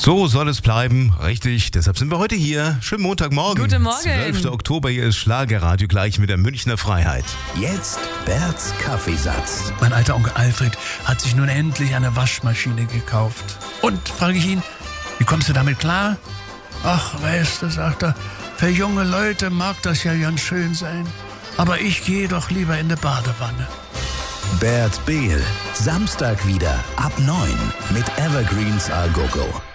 So soll es bleiben, richtig. Deshalb sind wir heute hier. Schönen Montagmorgen. Guten Morgen. 12. Oktober, hier ist Schlagerradio gleich mit der Münchner Freiheit. Jetzt Berts Kaffeesatz. Mein alter Onkel Alfred hat sich nun endlich eine Waschmaschine gekauft. Und, frage ich ihn, wie kommst du damit klar? Ach, weißt du, sagt er, für junge Leute mag das ja ganz schön sein. Aber ich gehe doch lieber in die Badewanne. Bert Behl, Samstag wieder ab 9 mit Evergreens A Go Go.